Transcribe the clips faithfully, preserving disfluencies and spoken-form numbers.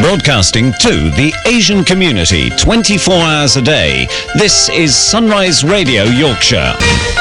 Broadcasting to the Asian community twenty-four hours a day, this is Sunrise Radio Yorkshire.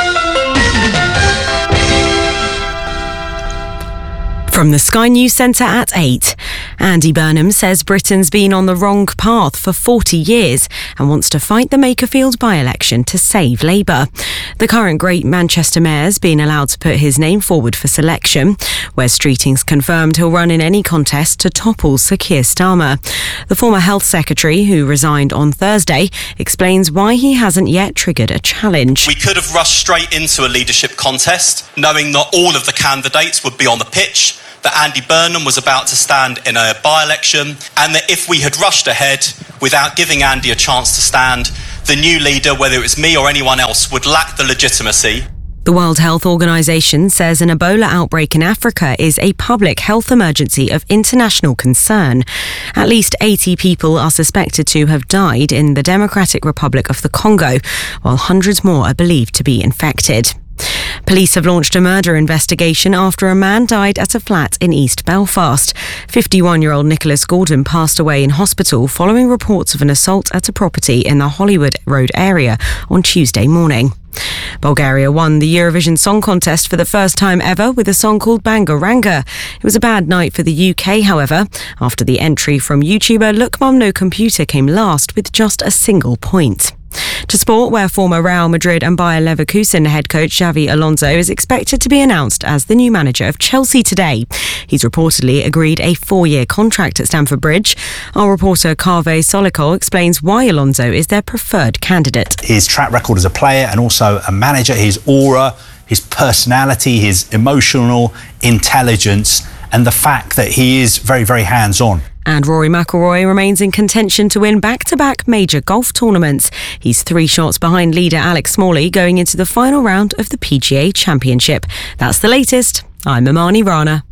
From the Sky News Centre at eight, Andy Burnham says Britain's been on the wrong path for forty years and wants to fight the Makerfield by-election to save Labour. The current Great Manchester Mayor's been allowed to put his name forward for selection. Wes Streeting's confirmed he'll run in any contest to topple Sir Keir Starmer. The former Health Secretary, who resigned on Thursday, explains why he hasn't yet triggered a challenge. We could have rushed straight into a leadership contest, knowing that all of the candidates would be on the pitch, that Andy Burnham was about to stand in a by-election, and that if we had rushed ahead without giving Andy a chance to stand, the new leader, whether it was me or anyone else, would lack the legitimacy. The World Health Organization says an Ebola outbreak in Africa is a public health emergency of international concern. At least eighty people are suspected to have died in the Democratic Republic of the Congo, while hundreds more are believed to be infected. Police have launched a murder investigation after a man died at a flat in East Belfast. fifty-one-year-old Nicholas Gordon passed away in hospital following reports of an assault at a property in the Hollywood Road area on Tuesday morning. Bulgaria won the Eurovision Song Contest for the first time ever with a song called Bangaranga. It was a bad night for the U K, however, after the entry from YouTuber Look Mum No Computer came last with just a single point. To sport, where former Real Madrid and Bayer Leverkusen head coach Xavi Alonso is expected to be announced as the new manager of Chelsea today. He's reportedly agreed a four-year contract at Stamford Bridge. Our reporter Kaveh Solikol explains why Alonso is their preferred candidate. His track record as a player and also a manager, his aura, his personality, his emotional intelligence, and the fact that he is very, very hands-on. And Rory McIlroy remains in contention to win back-to-back major golf tournaments. He's three shots behind leader Alex Smalley going into the final round of the P G A Championship. That's the latest. I'm Imani Rana.